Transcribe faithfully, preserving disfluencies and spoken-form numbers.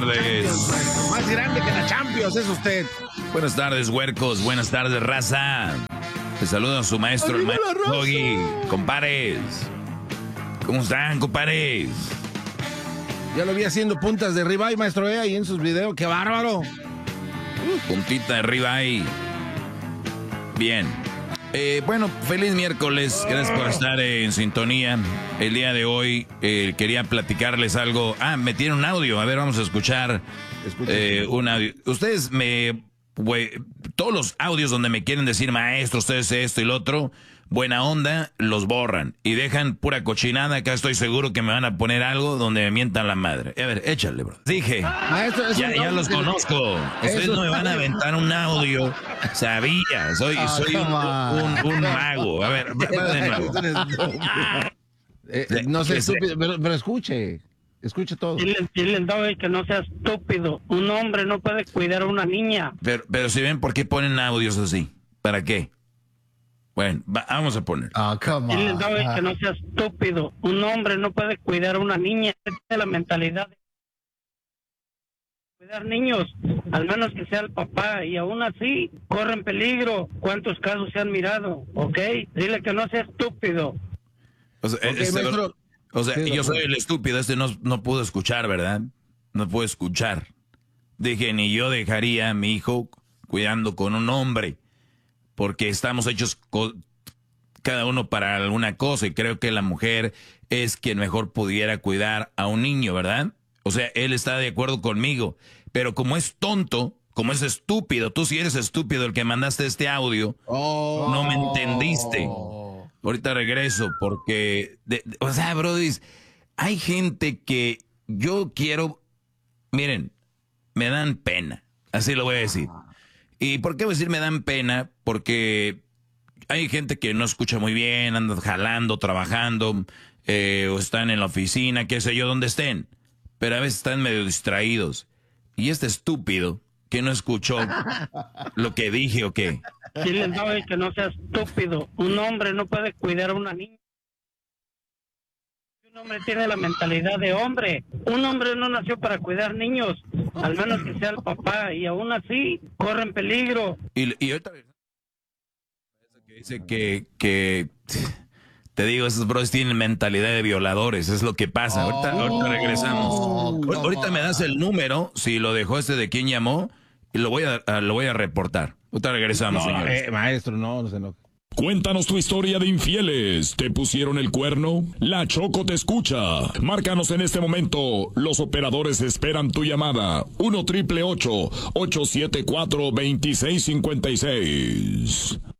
tardes. Más grande que la Champions es usted. Buenas tardes, huercos. Buenas tardes, raza. Te saluda su maestro, el maestro Doggy. Compares. ¿Cómo están, compares? Ya lo vi haciendo puntas de ribeye, maestro, eh, ahí en sus videos. ¡Qué bárbaro! Puntita de ribeye. Bien. Eh, bueno, feliz miércoles. Gracias por estar eh, en sintonía. El día de hoy eh, quería platicarles algo. Ah, me tiene un audio. A ver, vamos a escuchar eh, un audio. Ustedes me... We, todos los audios donde me quieren decir, maestro, ustedes esto y lo otro, buena onda, los borran. Y dejan pura cochinada. Acá estoy seguro que me van a poner algo donde me mientan la madre. A ver, échale, bro. Dije, maestro, ya, ya los conozco. Ustedes eso. No me van a aventar un audio. Sabía, soy, oh, soy un, un, un mago. A ver, de nuevo. eh, no sé, estúpido, pero, pero escuche. Escuche todo. Dile, dile al Doggy que no sea estúpido. Un hombre no puede cuidar a una niña. Pero, pero si ven por qué ponen audios así. ¿Para qué? Bueno, va, vamos a poner. Oh, come on. Dile al Doggy que no sea estúpido. Un hombre no puede cuidar a una niña. Tiene la mentalidad de cuidar niños, al menos que sea el papá. Y aún así, corren peligro. ¿Cuántos casos se han mirado? ¿Ok? Dile que no sea estúpido. O sea, okay, este, maestro... O sea, sí, yo soy el estúpido, este no, no pudo escuchar, ¿verdad? No pudo escuchar. Dije, ni yo dejaría a mi hijo cuidando con un hombre, porque estamos hechos cada uno para alguna cosa, y creo que la mujer es quien mejor pudiera cuidar a un niño, ¿verdad? O sea, él está de acuerdo conmigo, pero como es tonto, como es estúpido, tú si eres estúpido el que mandaste este audio, oh. no me entendiste. Ahorita regreso porque, de, de, o sea, brody, hay gente que yo quiero, miren, me dan pena, así lo voy a decir. ¿Y por qué voy a decir me dan pena? Porque hay gente que no escucha muy bien, anda jalando, trabajando, eh, o están en la oficina, qué sé yo, donde estén, pero a veces están medio distraídos. Y este estúpido que no escuchó lo que dije o qué. Dile al Doggy que no sea estúpido. Un hombre no puede cuidar a una niña. Un hombre tiene la mentalidad de hombre. Un hombre no nació para cuidar niños, al menos que sea el papá. Y aún así, corren peligro. Y, y ahorita que dice que, que, te digo, esos bros tienen mentalidad de violadores. Es lo que pasa. Ahorita, ahorita regresamos. Oh, ahorita me das el número, si lo dejó este de quién llamó, y lo voy a, a lo voy a reportar. Ahorita regresamos, no, señores. Eh, maestro, no, no se enoje. Cuéntanos tu historia de infieles. ¿Te pusieron el cuerno? La Choco te escucha. Márcanos en este momento. Los operadores esperan tu llamada. uno triple ocho, ocho siete cuatro, dos seis cinco seis.